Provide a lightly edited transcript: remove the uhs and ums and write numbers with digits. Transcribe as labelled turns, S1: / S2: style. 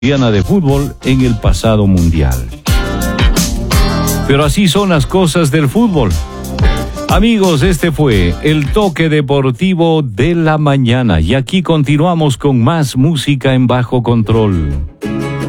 S1: de fútbol en el pasado mundial. Pero así son las cosas del fútbol. Amigos, este fue el toque deportivo de la mañana y aquí continuamos con más música en bajo control.